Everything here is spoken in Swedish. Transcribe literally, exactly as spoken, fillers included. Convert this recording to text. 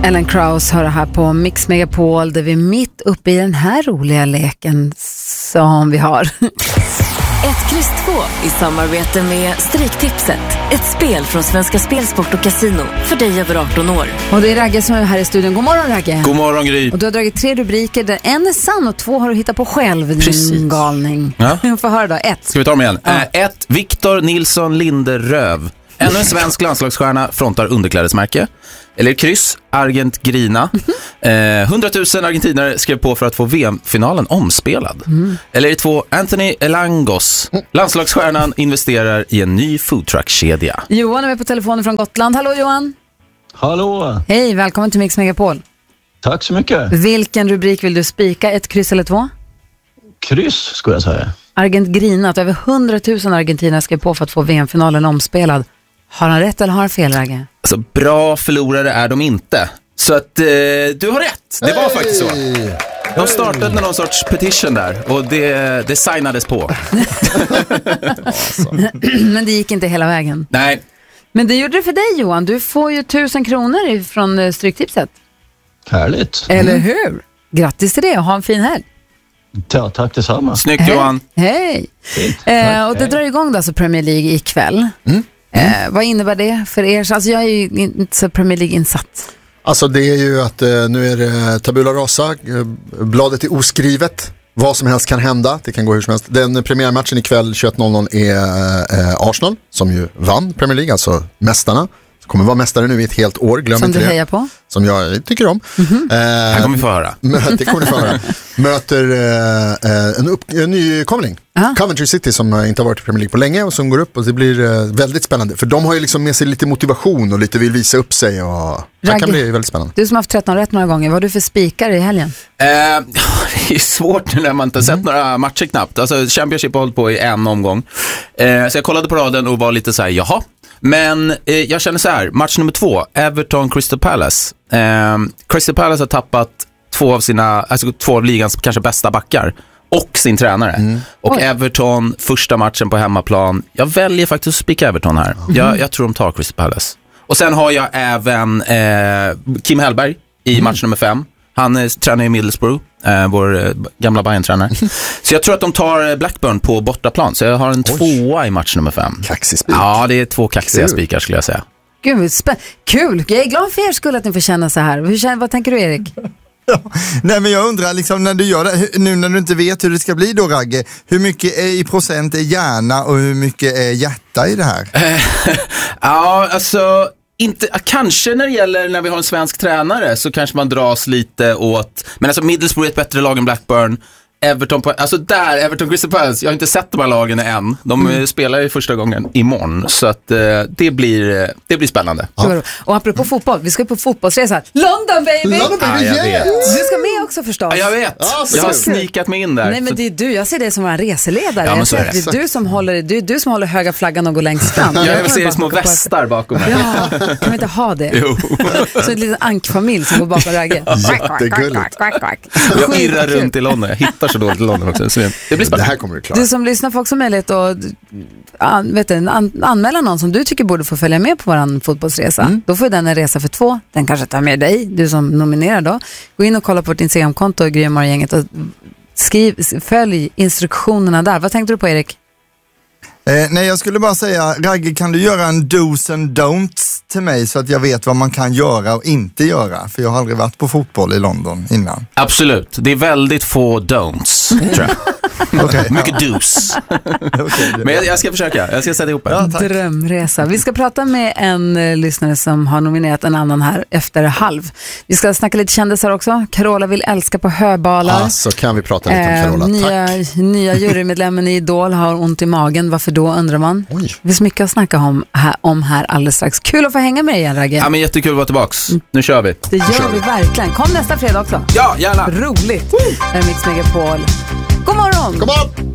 Ellen Krauss hör här på Mix Megapol där vi är mitt uppe i den här roliga leken som vi har. Ett kryss två i samarbete med Stryktipset. Ett spel från Svenska Spelsport och Casino för dig över arton år. Och det är Ragge som är här i studion. God morgon Ragge. God morgon Gry. Och du har dragit tre rubriker där en är sann och två har du hittat på själv. Precis. Din galning. Ja. Får höra då. Ett. Ska vi ta dem igen? Ja. Eh, ett, Victor Nilsson Linderöv. Ännu en svensk landslagsstjärna frontar underklädesmärke. Eller kryss, Argent-Grina. Eh, hundratusen argentinare skrev på för att få V M-finalen omspelad. Mm. Eller två, Anthony Elangos. Landslagsstjärnan investerar i en ny foodtruck-kedja. Johan är med på telefonen från Gotland. Hallå Johan. Hallå. Hej, välkommen till Mix Megapol. Tack så mycket. Vilken rubrik vill du spika? Ett kryss eller två? Kryss skulle jag säga. Argent-Grina, att över hundratusen argentinare skrev på för att få V M-finalen omspelad. Har han rätt eller har han fel, Ragge? Alltså, bra förlorare är de inte. Så att eh, du har rätt. Det var hey! faktiskt så. De startade någon sorts petition där och det, det signades på. Men det gick inte hela vägen. Nej. Men det gjorde det för dig, Johan. Du får ju tusen kronor från Stryktipset. Härligt. Eller hur? Grattis till det och ha en fin helg. Ja, tack detsamma. Snyggt, Johan. Hej. Eh, och det drar igång då alltså Premier League ikväll. Mm. Eh, vad innebär det för er? Alltså jag är ju inte så Premier League-insatt. Alltså det är ju att eh, nu är det tabula rasa, eh, bladet är oskrivet. Vad som helst kan hända, det kan gå hur som helst. Den premiärmatchen ikväll tjugoett noll noll är eh, Arsenal, som ju vann Premier League, alltså mästarna. Kommer vara mästare nu i ett helt år, glöm som inte det. Som du hejar på? Som jag tycker om. Mm-hmm. Eh, det kommer vi få höra. Det kommer ni få höra. Möter eh, en, upp, en ny komling. Aha. Coventry City som inte har varit i Premier League på länge och som går upp och det blir eh, väldigt spännande. För de har ju liksom med sig lite motivation och lite vill visa upp sig och det kan bli väldigt spännande. Du som har haft tretton rätt några gånger, vad har du för spikare i helgen? Eh, det är svårt när man inte har sett mm. några matcher knappt. Alltså Championship har hållit på i en omgång. Eh, så jag kollade på raden och var lite så här, jaha. Men eh, jag känner så här, match nummer två, Everton Crystal Palace. Eh, Crystal Palace har tappat två av sina, alltså två av ligans kanske bästa backar och sin tränare. Mm. Och Oj. Everton, första matchen på hemmaplan. Jag väljer faktiskt att spika Everton här. Mm. Jag, jag tror de tar Crystal Palace. Och sen har jag även eh, Kim Hellberg i mm. match nummer fem. Han är tränar i Middlesbrough, eh, vår eh, gamla Bayern-tränare. Så jag tror att de tar Blackburn på bortaplan. Så jag har en Oj. tvåa i match nummer fem. Kaxig spik. Ja, det är två kaxiga spikar skulle jag säga. Gud, spä- kul. Jag är glad för er skull att ni får känna så här. Hur känner, vad tänker du, Erik? Ja, nej men jag undrar liksom när du gör det, nu när du inte vet hur det ska bli då, Ragge, hur mycket är i procent är hjärna och hur mycket är hjärta i det här? Ja, alltså inte, kanske när det gäller när vi har en svensk tränare så kanske man dras lite åt, men alltså Middlesbrough är ett bättre lag än Blackburn. Everton, på, alltså där, Everton Crystal Palace, jag har inte sett de här lagen än. De mm. spelar ju första gången imorgon. Så att eh, det, blir, det blir spännande. Ja. Och apropå fotboll, vi ska på fotbollsresa. London baby! London baby, ja, jag vet. Du ska med också förstås. Ja, jag vet. Ja, jag har snikat mig in där. Nej, men det är du, jag ser dig som en reseledare. Ja, jag ser att det är du som håller, du, du som håller höga flaggan och går längst fram. Jag, jag vill se små västar bakom mig. Ja, kan vi inte ha det? Jo. Så en liten ankfamilj som går bakom Ragge. Jättegulligt. Jag irrar runt i London, jag hittar så dåligt i London också. Det blir spännande. Det här kommer du klara. Du som lyssnar får också möjlighet att an, vet du, an, anmäla någon som du tycker borde få följa med på våran fotbollsresa. Mm. Då får den en resa för två. Den kanske tar med dig, du som nominerar då. Gå in och kolla på vårt Instagramkonto och Grymorgänget och skriv, följ instruktionerna där. Vad tänkte du på, Erik? Eh, nej, jag skulle bara säga, Ragge, kan du göra en do's and don'ts till mig så att jag vet vad man kan göra och inte göra? För jag har aldrig varit på fotboll i London innan. Absolut, det är väldigt få don'ts, tror jag. Okay, mycket do's. Okay, men jag, jag ska försöka, jag ska sätta ihop en. Ja, drömresa. Vi ska prata med en uh, lyssnare som har nominerat en annan här efter halv. Vi ska snacka lite kändisar också. Carola vill älska på höbalar. Ja, så kan vi prata lite om Carola. Nya, Tack. nya jurymedlemmen i Idol har ont i magen. Varför då, undrar man. Oj. Det finns mycket att snacka om här, om här alldeles strax. Kul att få hänga med igen, Ragge. Ja, men jättekul att vara tillbaks. Nu kör vi. Det gör vi verkligen. Kom nästa fredag också. Ja, gärna. Roligt. Det är Mix Megapol. God morgon. God morgon.